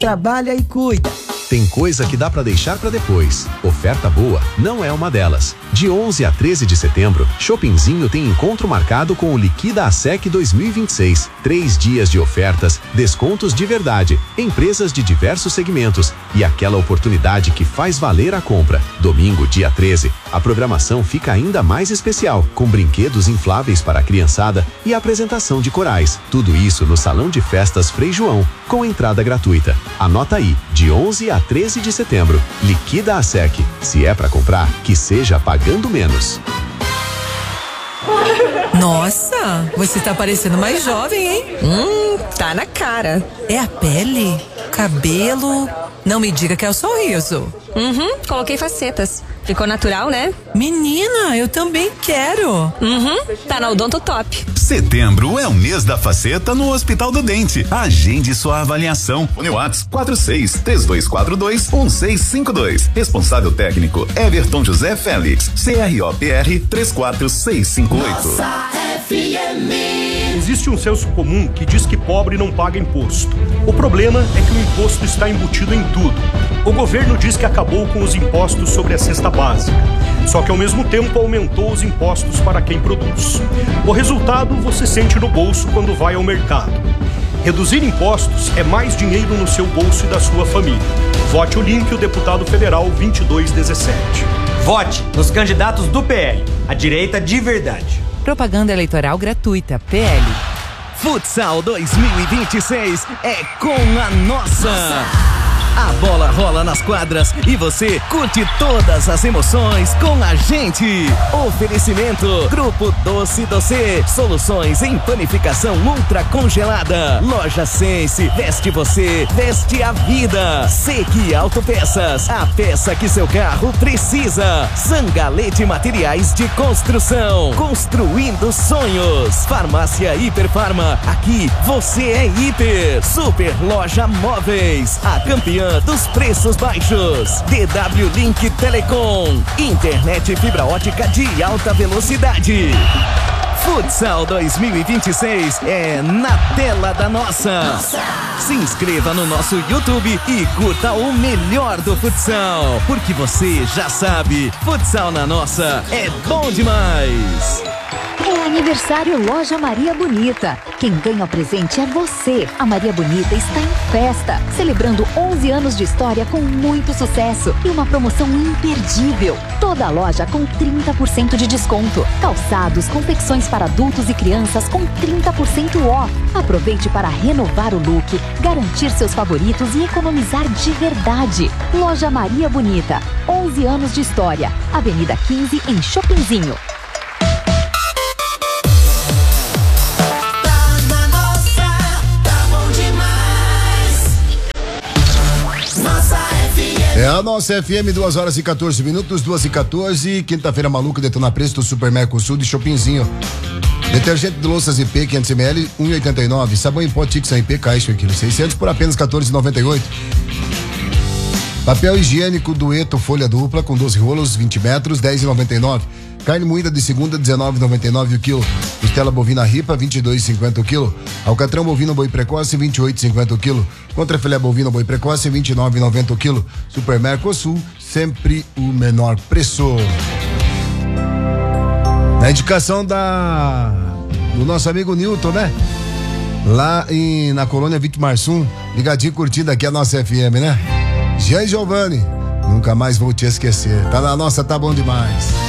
trabalha e cuida. Tem coisa que dá pra deixar pra depois. Oferta boa não é uma delas. De 11 a 13 de setembro, Shoppingzinho tem encontro marcado com o Liquida ASEC 2026. 3 dias de ofertas, descontos de verdade, empresas de diversos segmentos e aquela oportunidade que faz valer a compra. Domingo, dia 13, a programação fica ainda mais especial, com brinquedos infláveis para a criançada e apresentação de corais. Tudo isso no Salão de Festas Frei João, com entrada gratuita. Anota aí, de 11 a 13 de setembro, Liquida ASEC. Se é pra comprar, que seja pagando menos. Nossa, você tá parecendo mais jovem, hein? Tá na cara. É a pele? Cabelo? Não me diga que é o sorriso. Coloquei facetas. Ficou natural, né? Menina, eu também quero. Tá na Odonto Top. Setembro é o mês da faceta no Hospital do Dente. Agende sua avaliação. Fone WhatsApp 46-3242-1652. Responsável técnico Everton José Félix. CROPR 34658. Nossa FM. Existe um senso comum que diz que pobre não paga imposto. O problema é que o imposto está embutido em tudo. O governo diz que acabou com os impostos sobre a cesta básica, só que ao mesmo tempo aumentou os impostos para quem produz. O resultado você sente no bolso quando vai ao mercado. Reduzir impostos é mais dinheiro no seu bolso e da sua família. Vote Olímpio, deputado federal 2217. Vote nos candidatos do PL, a direita de verdade. Propaganda eleitoral gratuita, PL. Futsal 2026 é com a nossa. A bola rola nas quadras e você curte todas as emoções com a gente. Oferecimento Grupo Doce Doce, soluções em panificação ultra congelada. Loja Sense, veste você, veste a vida. Sequi Autopeças, a peça que seu carro precisa. Zangalete Materiais de Construção, construindo sonhos. Farmácia Hiperfarma, aqui você é hiper. Super Loja Móveis, a campeã dos preços baixos. DW Link Telecom, internet fibra ótica de alta velocidade. Futsal 2026 é na tela da nossa. Se inscreva no nosso YouTube e curta o melhor do futsal, porque você já sabe, futsal na nossa é bom demais. É aniversário Loja Maria Bonita. Quem ganha o presente é você. A Maria Bonita está em festa, celebrando 11 anos de história com muito sucesso e uma promoção imperdível. Toda a loja com 30% de desconto. Calçados, confecções para adultos e crianças com 30% off. Aproveite para renovar o look, garantir seus favoritos e economizar de verdade. Loja Maria Bonita, 11 anos de história. Avenida 15 em Shoppingzinho. É a nossa FM, 2 horas e 14 minutos, 2h14, quinta-feira maluca, Detona Preço do Super Mercosul de Shoppingzinho. Detergente de louças IP 500ml, 1,89. Sabão em pó Tixan IP, caixa, quilo 600 por apenas 14,98. Papel higiênico Dueto folha dupla com 12 rolos, 20 metros, 10,99. Carne moída de segunda, 19,99 o quilo. Costela bovina ripa, 22,50 o quilo. Alcatrão bovino boi precoce, 28,50 o quilo. Contrafilé bovino boi precoce, 29,90 o quilo. Super Mercosul, sempre o menor preço. Na indicação do nosso amigo Newton, né? Lá na colônia Vitimarsum, ligadinho curtindo aqui a nossa FM, né? Jean Giovanni, nunca mais vou te esquecer. Tá na nossa, tá bom demais.